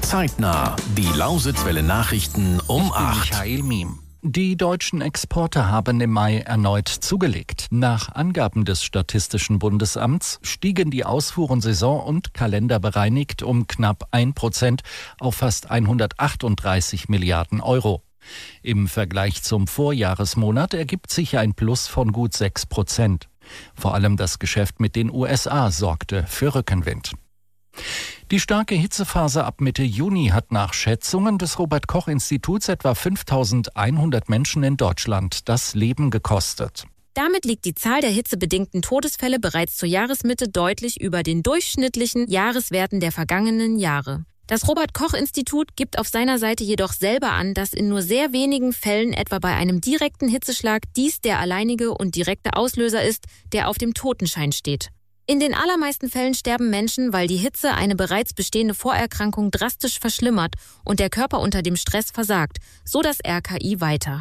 Zeitnah. Die Lausitzwelle Nachrichten um 8. Michael Miem. Die deutschen Exporte haben im Mai erneut zugelegt. Nach Angaben des Statistischen Bundesamts stiegen die Ausfuhren saison- und kalenderbereinigt um knapp 1% auf fast 138 Milliarden Euro. Im Vergleich zum Vorjahresmonat ergibt sich ein Plus von gut 6%. Vor allem das Geschäft mit den USA sorgte für Rückenwind. Die starke Hitzephase ab Mitte Juni hat nach Schätzungen des Robert-Koch-Instituts etwa 5.100 Menschen in Deutschland das Leben gekostet. Damit liegt die Zahl der hitzebedingten Todesfälle bereits zur Jahresmitte deutlich über den durchschnittlichen Jahreswerten der vergangenen Jahre. Das Robert-Koch-Institut gibt auf seiner Seite jedoch selber an, dass in nur sehr wenigen Fällen, etwa bei einem direkten Hitzeschlag, dies der alleinige und direkte Auslöser ist, der auf dem Totenschein steht. In den allermeisten Fällen sterben Menschen, weil die Hitze eine bereits bestehende Vorerkrankung drastisch verschlimmert und der Körper unter dem Stress versagt, so das RKI weiter.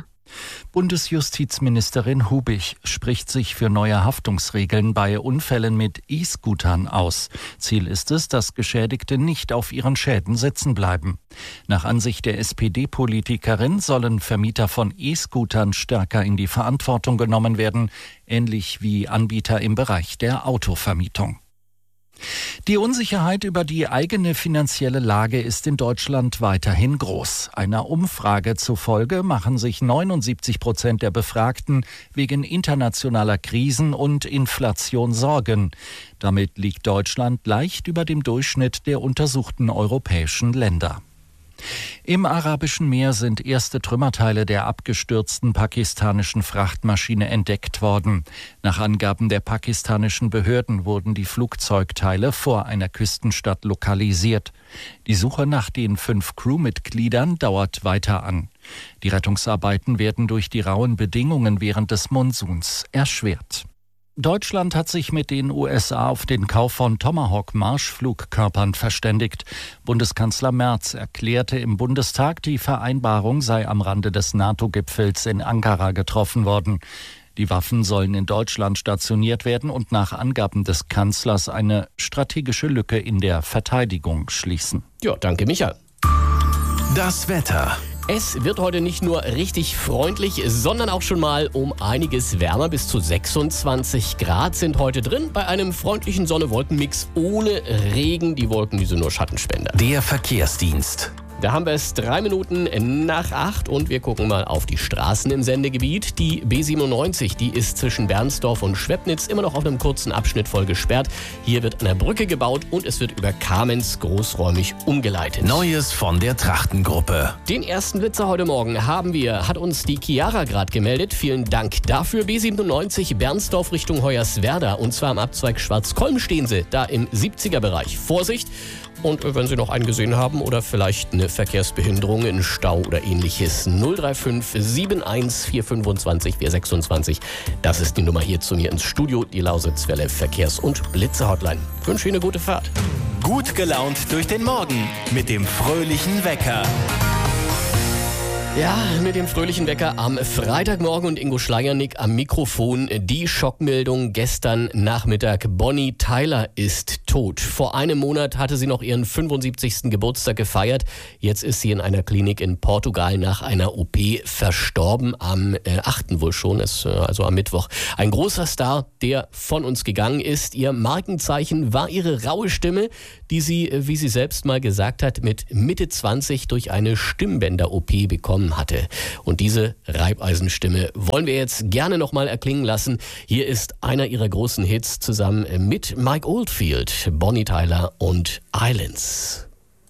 Bundesjustizministerin Hubig spricht sich für neue Haftungsregeln bei Unfällen mit E-Scootern aus. Ziel ist es, dass Geschädigte nicht auf ihren Schäden sitzen bleiben. Nach Ansicht der SPD-Politikerin sollen Vermieter von E-Scootern stärker in die Verantwortung genommen werden, ähnlich wie Anbieter im Bereich der Autovermietung. Die Unsicherheit über die eigene finanzielle Lage ist in Deutschland weiterhin groß. Einer Umfrage zufolge machen sich 79% der Befragten wegen internationaler Krisen und Inflation Sorgen. Damit liegt Deutschland leicht über dem Durchschnitt der untersuchten europäischen Länder. Im Arabischen Meer sind erste Trümmerteile der abgestürzten pakistanischen Frachtmaschine entdeckt worden. Nach Angaben der pakistanischen Behörden wurden die Flugzeugteile vor einer Küstenstadt lokalisiert. Die Suche nach den 5 Crewmitgliedern dauert weiter an. Die Rettungsarbeiten werden durch die rauen Bedingungen während des Monsuns erschwert. Deutschland hat sich mit den USA auf den Kauf von Tomahawk-Marschflugkörpern verständigt. Bundeskanzler Merz erklärte im Bundestag, die Vereinbarung sei am Rande des NATO-Gipfels in Ankara getroffen worden. Die Waffen sollen in Deutschland stationiert werden und nach Angaben des Kanzlers eine strategische Lücke in der Verteidigung schließen. Ja, danke, Michael. Das Wetter. Es wird heute nicht nur richtig freundlich, sondern auch schon mal um einiges wärmer. Bis zu 26 Grad sind heute drin bei einem freundlichen Sonne-Wolken-Mix ohne Regen. Die Wolken, die sind nur Schattenspender. Der Verkehrsdienst. Da haben wir es 3 Minuten nach 8 und wir gucken mal auf die Straßen im Sendegebiet. Die B97, die ist zwischen Bernsdorf und Schwebnitz immer noch auf einem kurzen Abschnitt voll gesperrt. Hier wird eine Brücke gebaut und es wird über Kamenz großräumig umgeleitet. Neues von der Trachtengruppe. Den ersten Blitzer heute Morgen hat uns die Chiara gerade gemeldet. Vielen Dank dafür. B97 Bernsdorf Richtung Hoyerswerda und zwar am Abzweig Schwarzkolm stehen sie, da im 70er-Bereich. Vorsicht! Und wenn Sie noch einen gesehen haben oder vielleicht eine Verkehrsbehinderung, einen Stau oder ähnliches, 035 71 425 426. Das ist die Nummer hier zu mir ins Studio, die Lausitzwelle Verkehrs- und Blitze-Hotline. Ich wünsche Ihnen eine gute Fahrt. Gut gelaunt durch den Morgen mit dem fröhlichen Wecker. Ja, mit dem fröhlichen Wecker am Freitagmorgen und Ingo Schleiernick am Mikrofon. Die Schockmeldung gestern Nachmittag. Bonnie Tyler ist tot. Vor einem Monat hatte sie noch ihren 75. Geburtstag gefeiert. Jetzt ist sie in einer Klinik in Portugal nach einer OP verstorben. Am 8. wohl schon, also am Mittwoch. Ein großer Star, der von uns gegangen ist. Ihr Markenzeichen war ihre raue Stimme, die sie, wie sie selbst mal gesagt hat, mit Mitte 20 durch eine Stimmbänder-OP bekommen hatte. Und diese Reibeisenstimme wollen wir jetzt gerne nochmal erklingen lassen. Hier ist einer ihrer großen Hits zusammen mit Mike Oldfield, Bonnie Tyler und Islands.